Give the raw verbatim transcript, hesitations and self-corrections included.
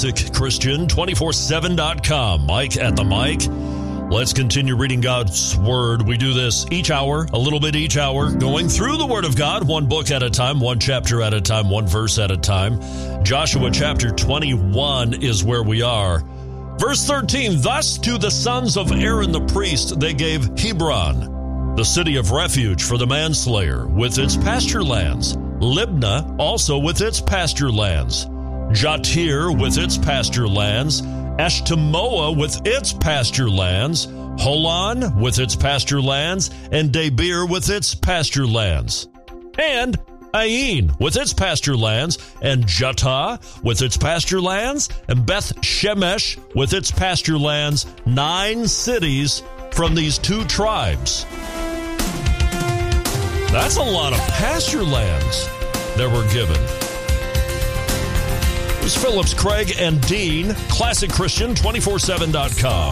classic christian two four seven dot com. Mike at the mic. Let's continue reading God's Word. We do this each hour, a little bit each hour, going through the Word of God, one book at a time, one chapter at a time, one verse at a time. Joshua chapter twenty-one is where we are. Verse thirteen, thus to the sons of Aaron the priest they gave Hebron, the city of refuge for the manslayer, with its pasture lands, Libnah also with its pasture lands, Jatir with its pasture lands, Eshtemoa with its pasture lands, Holon with its pasture lands, and Debir with its pasture lands, and Ain with its pasture lands, and Jattah with its pasture lands, and Beth Shemesh with its pasture lands, nine cities from these two tribes. That's a lot of pasture lands that were given. It was Phillips, Craig, and Dean, classic christian two four seven dot com.